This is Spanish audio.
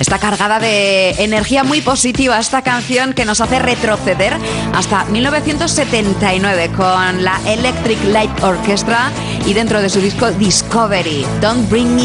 Está cargada de energía muy positiva esta canción que nos hace retroceder hasta 1979 con la Electric Light Orchestra y dentro de su disco Discovery, Don't Bring Me